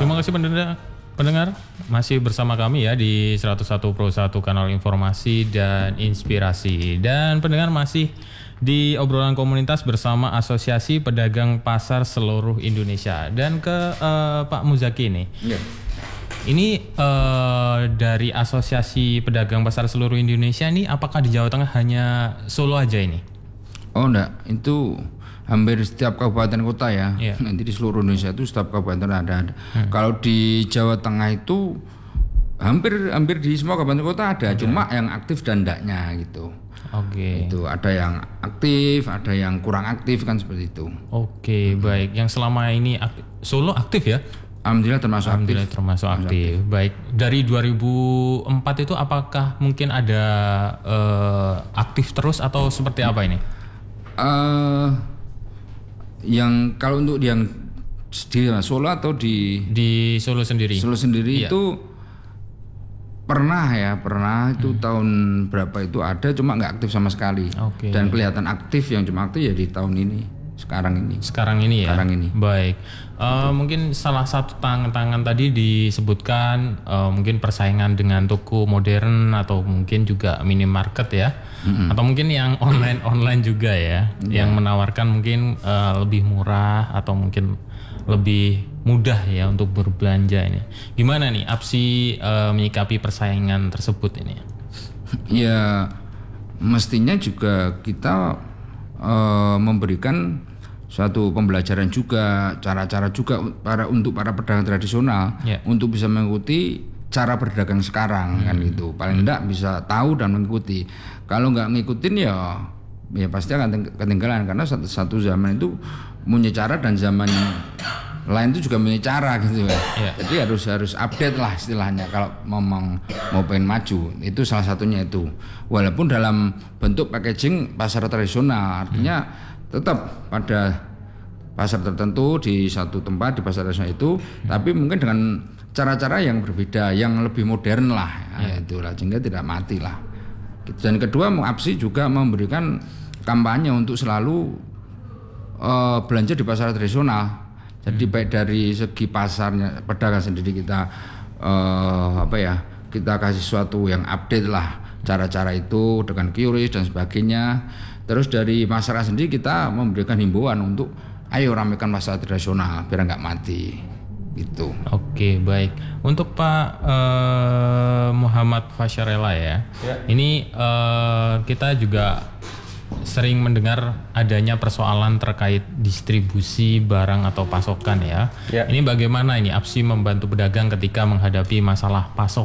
Terima kasih pendengar masih bersama kami ya di 101.1 kanal informasi dan inspirasi. Dan pendengar masih di obrolan komunitas bersama Asosiasi Pedagang Pasar Seluruh Indonesia. Dan ke Pak Muzaki nih. Yeah. Ini dari Asosiasi Pedagang Pasar Seluruh Indonesia ini apakah di Jawa Tengah hanya Solo aja ini? Oh enggak, itu hampir setiap kabupaten kota ya. Yeah. Nanti di seluruh Indonesia itu setiap kabupaten ada. Kalau di Jawa Tengah itu hampir di semua kabupaten kota ada, cuma yang aktif dan enggaknya gitu. Oke. Itu ada yang aktif, ada yang kurang aktif kan seperti itu. Oke, baik. Yang selama ini Solo aktif ya? Alhamdulillah termasuk aktif. Baik. Dari 2004 itu apakah mungkin ada aktif terus atau seperti apa ini? Yang kalau untuk yang di Solo atau di Solo sendiri? Solo sendiri iya. Itu pernah itu tahun berapa itu ada, cuma nggak aktif sama sekali. Okay. Dan kelihatan aktif yang cuma aktif ya di tahun ini. Sekarang ini ya. Baik. Mungkin salah satu tantangan tadi disebutkan mungkin persaingan dengan toko modern atau mungkin juga minimarket ya. Atau mungkin yang online juga ya, yang menawarkan mungkin lebih murah atau mungkin lebih mudah ya untuk berbelanja ini. Gimana nih APSI menyikapi persaingan tersebut ini? Ya mestinya juga kita memberikan suatu pembelajaran juga, cara-cara juga untuk para pedagang tradisional untuk bisa mengikuti cara berdagang sekarang kan gitu. Paling enggak bisa tahu dan mengikuti. Kalau nggak ngikutin ya pasti akan ketinggalan, karena satu zaman itu punya cara dan zaman lain itu juga punya cara gitu ya. Jadi harus update lah istilahnya kalau mau pengen maju. Itu salah satunya itu. Walaupun dalam bentuk packaging pasar tradisional, artinya tetap pada pasar tertentu di satu tempat di pasar tradisional itu, tapi mungkin dengan cara-cara yang berbeda, yang lebih modern lah, itulah sehingga tidak mati lah. Dan kedua, APSI juga memberikan kampanye untuk selalu belanja di pasar tradisional. Jadi baik dari segi pasarnya, pedagang sendiri kita kita kasih sesuatu yang update lah, cara-cara itu dengan QRIS dan sebagainya. Terus dari masyarakat sendiri kita memberikan himbauan untuk ayo ramaikan pasar tradisional biar nggak mati gitu. Oke, baik. Untuk Pak Muhammad Fasyarela ya. Ini kita juga sering mendengar adanya persoalan terkait distribusi barang atau pasokan ya. Ini bagaimana ini APSI membantu pedagang ketika menghadapi masalah pasokan